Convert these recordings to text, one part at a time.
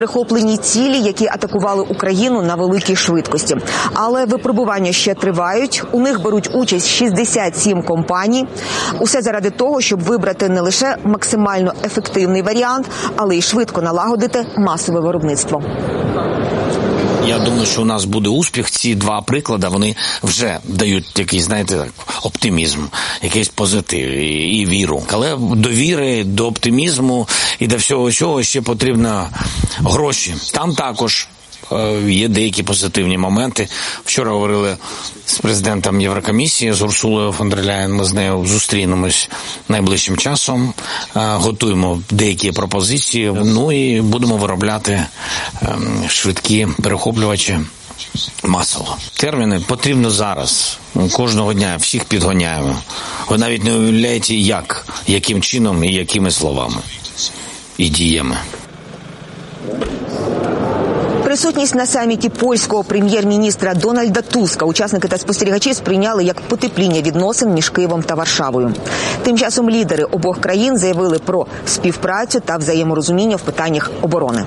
Перехоплені цілі, які атакували Україну на великій швидкості. Але випробування ще тривають. У них беруть участь 67 компаній. Усе заради того, щоб вибрати не лише максимально ефективний варіант, але й швидко налагодити масове виробництво. Я думаю, що у нас буде успіх. Ці два приклади, вони вже дають якийсь, знаєте, оптимізм, якийсь позитив і віру. Але до віри, до оптимізму і до всього цього ще потрібно гроші. Там також є деякі позитивні моменти. Вчора говорили з президентом Єврокомісії, з Урсулою фон дер Ляєн. Ми з нею зустрінемось найближчим часом. Готуємо деякі пропозиції. Ну і будемо виробляти швидкі перехоплювачі масово. Терміни потрібно зараз. Кожного дня всіх підганяємо. Ви навіть не уявляєте, яким чином і якими словами і діями. Присутність на саміті польського прем'єр-міністра Дональда Туска учасники та спостерігачі сприйняли як потепління відносин між Києвом та Варшавою. Тим часом лідери обох країн заявили про співпрацю та взаєморозуміння в питаннях оборони.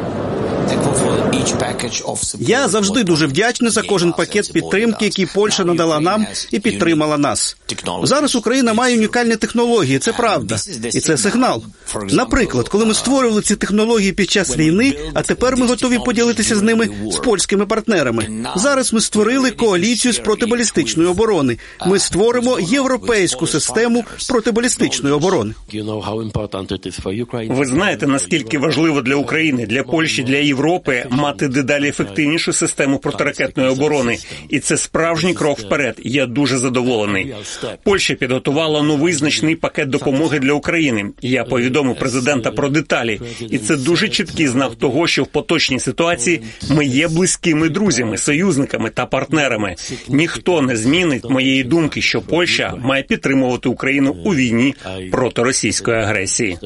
Я завжди дуже вдячний за кожен пакет підтримки, який Польща надала нам і підтримала нас. Зараз Україна має унікальні технології, це правда. І це сигнал. Наприклад, коли ми створювали ці технології під час війни, а тепер ми готові поділитися з ними з польськими партнерами. Зараз ми створили коаліцію з протибалістичної оборони. Ми створимо європейську систему протибалістичної оборони. Ви знаєте, наскільки важливо для України, для Польщі, для Європи мати дедалі ефективнішу систему протиракетної оборони. І це справжній крок вперед. Я дуже задоволений. Польща підготувала новий значний пакет допомоги для України. Я повідомив президента про деталі. І це дуже чіткий знак того, що в поточній ситуації ми є близькими друзями, союзниками та партнерами. Ніхто не змінить моєї думки, що Польща має підтримувати Україну у війні проти російської агресії.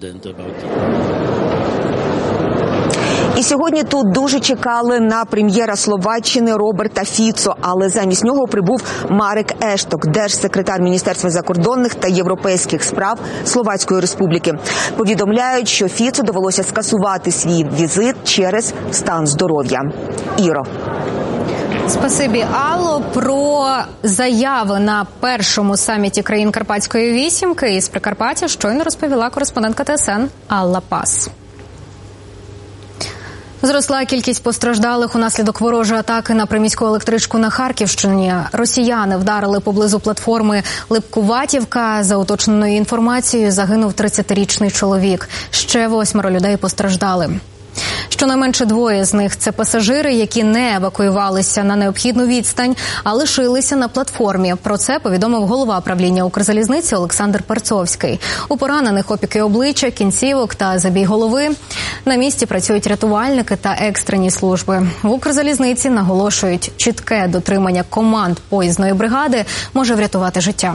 І сьогодні тут дуже чекали на прем'єра Словаччини Роберта Фіцо, але замість нього прибув Марек Ешток, держсекретар Міністерства закордонних та європейських справ Словацької Республіки. Повідомляють, що Фіцо довелося скасувати свій візит через стан здоров'я. Іро. Спасибі, Алло. Про заяви на першому саміті країн Карпатської вісімки із Прикарпаття щойно розповіла кореспондентка ТСН Алла Пас. Зросла кількість постраждалих унаслідок ворожої атаки на приміську електричку на Харківщині. Росіяни вдарили поблизу платформи Липкуватівка. За уточненою інформацією, загинув 30-річний чоловік. Ще 8 людей постраждали. Щонайменше 2 з них – це пасажири, які не евакуювалися на необхідну відстань, а лишилися на платформі. Про це повідомив голова правління Укрзалізниці Олександр Перцовський. У поранених опіки обличчя, кінцівок та забій голови. На місці працюють рятувальники та екстрені служби. В Укрзалізниці наголошують, чітке дотримання команд поїзної бригади може врятувати життя.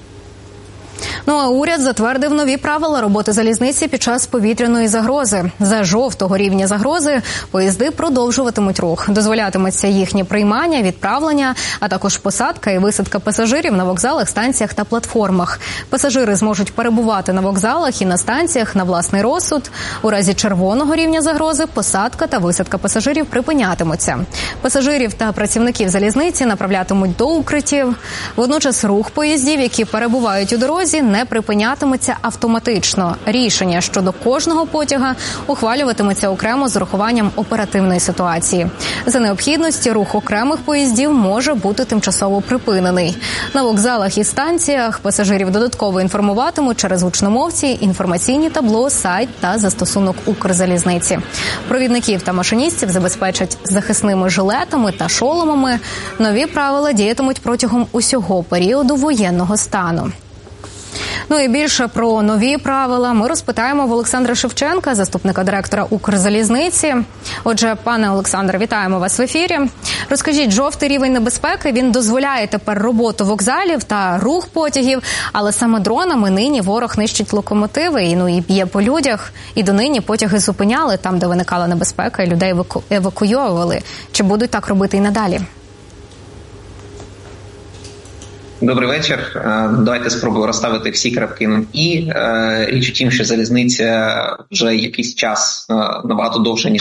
Ну а уряд затвердив нові правила роботи залізниці під час повітряної загрози. За жовтого рівня загрози поїзди продовжуватимуть рух. Дозволятиметься їхнє приймання, відправлення, а також посадка і висадка пасажирів на вокзалах, станціях та платформах. Пасажири зможуть перебувати на вокзалах і на станціях на власний розсуд. У разі червоного рівня загрози посадка та висадка пасажирів припинятимуться. Пасажирів та працівників залізниці направлятимуть до укриттів. Водночас рух поїздів, які перебувають у дорозі, не припинятиметься автоматично. Рішення щодо кожного потяга ухвалюватиметься окремо з урахуванням оперативної ситуації. За необхідності рух окремих поїздів може бути тимчасово припинений. На вокзалах і станціях пасажирів додатково інформуватимуть через гучномовці, інформаційні табло, сайт та застосунок Укрзалізниці. Провідників та машиністів забезпечать захисними жилетами та шоломами. Нові правила діятимуть протягом усього періоду воєнного стану. Ну і більше про нові правила ми розпитаємо в Олександра Шевченка, заступника директора Укрзалізниці. Отже, пане Олександре, вітаємо вас в ефірі. Розкажіть, жовтий рівень небезпеки, він дозволяє тепер роботу вокзалів та рух потягів, але саме дронами нині ворог нищить локомотиви і б'є по людях. І донині потяги зупиняли там, де виникала небезпека, і людей евакуйовували. Чи будуть так робити і надалі? Добрий вечір. Давайте спробую розставити всі крапки над «і». Річ у тім, що залізниця вже якийсь час, набагато довше, ніж